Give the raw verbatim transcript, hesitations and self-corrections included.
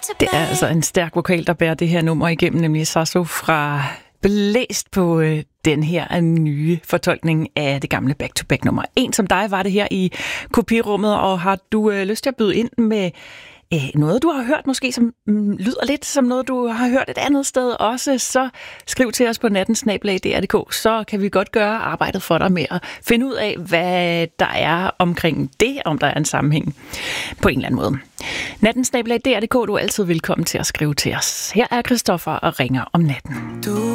Det er altså en stærk vokal, der bærer det her nummer igennem, nemlig Sasso fra Blæst på øh, den her nye fortolkning af det gamle back-to-back-nummer. En som dig var det her i kopirummet, og har du øh, lyst til at byde ind med øh, noget, du har hørt måske, som mm, lyder lidt som noget, du har hørt et andet sted også, så skriv til os på natten snabel-a d r punktum d k, så kan vi godt gøre arbejdet for dig med at finde ud af, hvad der er omkring det, om der er en sammenhæng på en eller anden måde. natten snabel-a d r punktum d k, du er altid velkommen til at skrive til os. Her er Christoffer og ringer om natten. Du